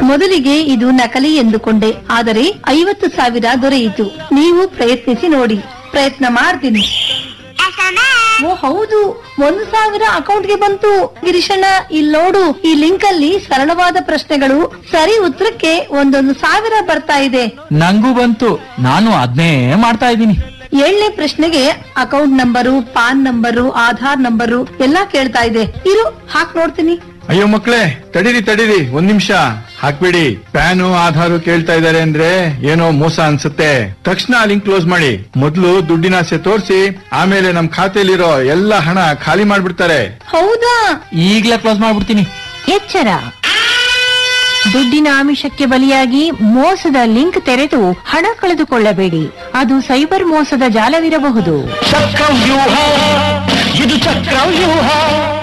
ಮೊದಲಿಗೆ ಇದು ನಕಲಿ ಎಂದುಕೊಂಡೆ, ಆದರೆ 50,000 ದೊರೆಯಿತು. ನೀವು ಪ್ರಯತ್ನಿಸಿ ನೋಡಿ. ಪ್ರಯತ್ನ ಮಾಡ್ತೀನಿ. ಓ ಹೌದು, 1,000 ಅಕೌಂಟ್ಗೆ ಬಂತು. ಗಿರೀಶಣ್ಣ, ಇಲ್ಲಿ ನೋಡು, ಈ ಲಿಂಕ್ ಅಲ್ಲಿ ಸರಳವಾದ ಪ್ರಶ್ನೆಗಳು, ಸರಿ ಉತ್ತರಕ್ಕೆ 1,000 ಬರ್ತಾ ಇದೆ. ನಂಗೂ ಬಂತು, ನಾನು ಅದ್ನೇ ಮಾಡ್ತಾ ಇದ್ದೀನಿ. 7ನೇ ಪ್ರಶ್ನೆಗೆ account number, PAN number, Aadhaar number ಎಲ್ಲಾ ಕೇಳ್ತಾ ಇದೆ. ಇರು, ಹಾಕ್ ನೋಡ್ತೀನಿ. ಅಯ್ಯೋ ಮಕ್ಳೇ, ತಡೀರಿ ಒಂದ್ ನಿಮಿಷ ಹಾಕ್ಬಿಡಿ. ಪ್ಯಾನು ಆಧಾರು ಕೇಳ್ತಾ ಇದಾರೆ ಅಂದ್ರೆ ಏನೋ ಮೋಸ ಅನ್ಸುತ್ತೆ. ತಕ್ಷಣ ಲಿಂಕ್ ಕ್ಲೋಸ್ ಮಾಡಿ. ಮೊದ್ಲು ದುಡ್ಡಿನ ಆಸೆ ತೋರಿಸಿ, ಆಮೇಲೆ ನಮ್ ಖಾತೆಯಲ್ಲಿರೋ ಎಲ್ಲ ಹಣ ಖಾಲಿ ಮಾಡ್ಬಿಡ್ತಾರೆ. ಹೌದಾ? ಈಗ್ಲೇ ಕ್ಲೋಸ್ ಮಾಡ್ಬಿಡ್ತೀನಿ. ಎಚ್ಚರ, ದುಡ್ಡಿನ ಆಮಿಷಕ್ಕೆ ಬಲಿಯಾಗಿ ಮೋಸದ ಲಿಂಕ್ ತೆರೆದು ಹಣ ಕಳೆದುಕೊಳ್ಳಬೇಡಿ. ಅದು ಸೈಬರ್ ಮೋಸದ ಜಾಲವಿರಬಹುದು. ಚಕ್ರವ್ಯೂಹ, ಇದು ಚಕ್ರವ್ಯೂಹ.